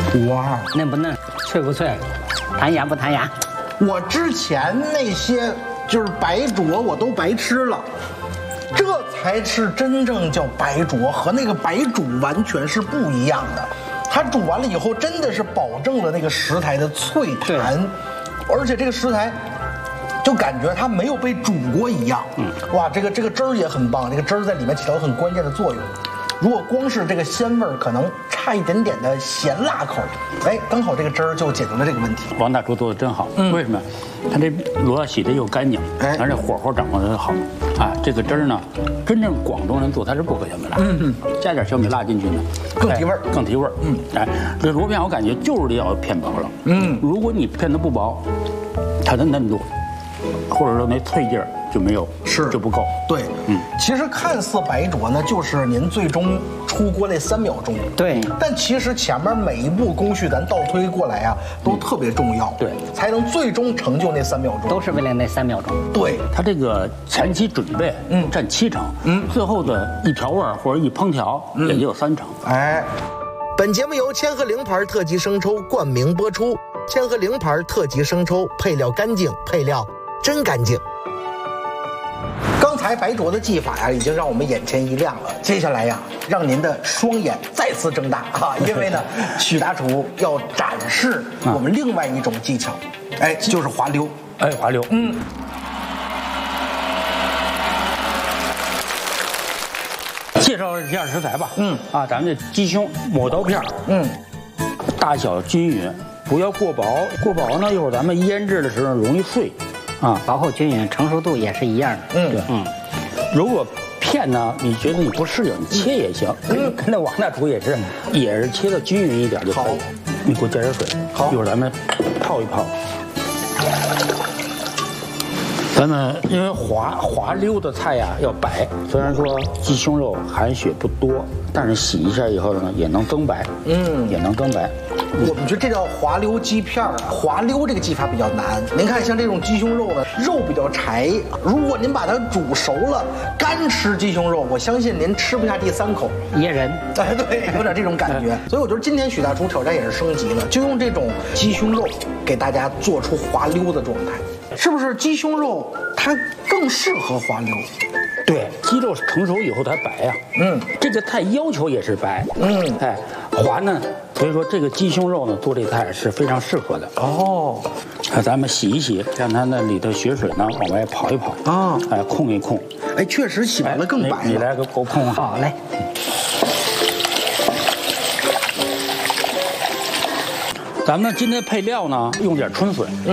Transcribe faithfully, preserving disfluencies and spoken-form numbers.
哇， 嫩不嫩，脆不脆，弹牙不弹牙？ 我之前那些就是白灼我都白吃了，这才是真正叫白灼，和那个白煮完全是不一样的。它煮完了以后，真的是保证了那个食材的脆弹，而且这个食材就感觉它没有被煮过一样。嗯，哇，这个这个汁儿也很棒，这个汁儿在里面起到很关键的作用。如果光是这个鲜味儿，可能差一点点的咸辣口，哎，刚好这个汁儿就解决了这个问题。 王大厨做的真好，嗯、为什么？他这螺洗的又干净，哎，而且火候掌握的好，啊，这个汁儿呢，真正广东人做它是不搁小米辣，嗯嗯，加点小米辣进去呢， 更提味儿， 更提味儿，嗯，哎，这螺片我感觉就是要片薄了，嗯，如果你片的不薄，它的嫩度，或者说那脆劲儿就没有， 是就不够。 对，嗯，其实看似白灼呢，就是您最终出锅那三秒钟。 对， 但其实前面每一步工序咱倒推过来啊，都特别重要。 对， 才能最终成就那三秒钟。 都是为了那三秒钟。 对， 它这个前期准备，嗯，占七成，嗯，最后的一调味或者一烹调，也就有三成。 哎，本节目由千鹤羚牌特级生抽冠名播出。千鹤羚牌特级生抽，配料干净，配料真干净。刚才白灼的技法呀，已经让我们眼前一亮了。接下来呀，让您的双眼再次睁大啊！因为呢，许大厨要展示我们另外一种技巧，哎，就是滑溜。 哎，滑溜，嗯。介绍一下食材吧，嗯，啊，咱们这鸡胸抹刀片，嗯，大小均匀，不要过薄，过薄呢，一会儿咱们腌制的时候容易碎。啊， 薄厚均匀，成熟度也是一样的。 嗯，对，嗯，如果片呢，你觉得你不适应，你切也行。嗯，跟那王大厨也是，也是切的均匀一点就可以。你给我加点水。好，一会儿咱们泡一泡。咱们因为滑滑溜的菜呀要白，虽然说鸡胸肉含血不多，但是洗一下以后呢，也能增白。嗯，也能增白。 我们觉得这叫滑溜鸡片儿，滑溜这个技法比较难。您看，像这种鸡胸肉呢，肉比较柴，如果您把它煮熟了，干吃鸡胸肉，我相信您吃不下第三口， 噎人。 哎，对，有点这种感觉。所以我觉得今天许大厨挑战也是升级了，就用这种鸡胸肉给大家做出滑溜的状态，是不是？鸡胸肉它更适合滑溜。 对，鸡肉成熟以后它白呀、啊，嗯，这个菜要求也是白，嗯，哎，滑呢，所以说这个鸡胸肉呢做这菜是非常适合的。哦，啊，咱们洗一洗，让它那里头血水呢往外跑一跑啊，哎，控一控， 哎，确实洗完了更白了。 你, 你来个给我控啊， 好嘞。 咱们今天配料呢，用点春笋。